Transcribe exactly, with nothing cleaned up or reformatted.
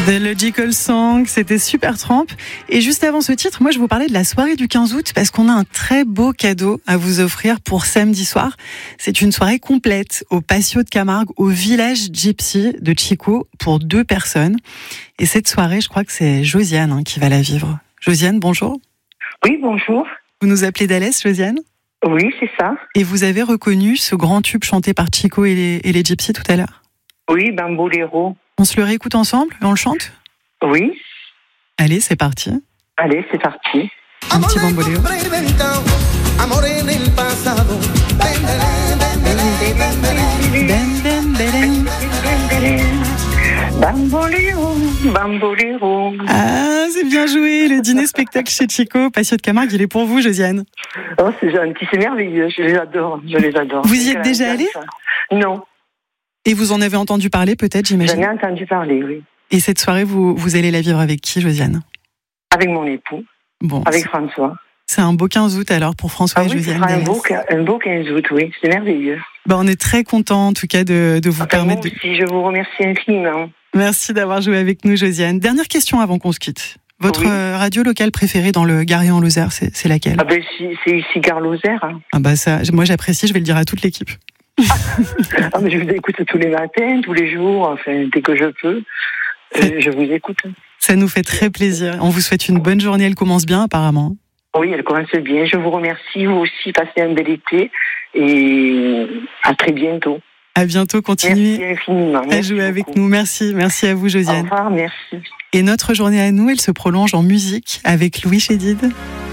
The Logical Song, c'était Supertramp. Et juste avant ce titre, moi je vous parlais de la soirée du quinze août parce qu'on a un très beau cadeau à vous offrir pour samedi soir. C'est une soirée complète au Patio de Camargue, au village Gypsy de Chico pour deux personnes. Et cette soirée, je crois que c'est Josiane hein, qui va la vivre. Josiane, bonjour. Oui, bonjour. Vous nous appelez d'Alès, Josiane ? Oui, c'est ça. Et vous avez reconnu ce grand tube chanté par Chico et les, et les Gypsy tout à l'heure ? Oui, Bambolero. On se le réécoute ensemble et on le chante ? Oui. Allez, c'est parti. Allez, c'est parti. Un petit bamboléo. Bambolero, Bambolero. Ah, c'est bien joué. Le dîner spectacle chez Chico, Patio de Camargue, il est pour vous, Josiane. Oh, c'est gentil, c'est merveilleux. Je les adore, je les adore. Vous y êtes déjà allé ? Non. Et vous en avez entendu parler, peut-être, j'imagine ? J'en ai entendu parler, oui. Et cette soirée, vous, vous allez la vivre avec qui, Josiane ? Avec mon époux. Bon. Avec François. C'est un beau quinze août alors pour François ah et oui, Josiane. Ce sera un beau, un beau quinze août, oui. C'est merveilleux. Ben, on est très contents, en tout cas, de, de vous enfin, permettre. Moi aussi, de... je vous remercie infiniment. Merci d'avoir joué avec nous, Josiane. Dernière question avant qu'on se quitte. Votre oui. radio locale préférée dans le Gary en Lozère, c'est, c'est laquelle ? Ah ben, c'est ici Gare Lozère. Hein. Ah bah ça, moi j'apprécie, je vais le dire à toute l'équipe. ah, mais je vous écoute tous les matins, tous les jours, enfin, dès que je peux. Euh, je vous écoute. Ça nous fait très plaisir. On vous souhaite une bonne journée. Elle commence bien, apparemment. Oui, elle commence bien. Je vous remercie. Vous aussi, passez un bel été. Et à très bientôt. À bientôt. Continuez merci infiniment. Merci à jouer avec beaucoup. nous. Merci. Merci à vous, Josiane. Au revoir. Merci. Et notre journée à nous, elle se prolonge en musique avec Louis Chédid.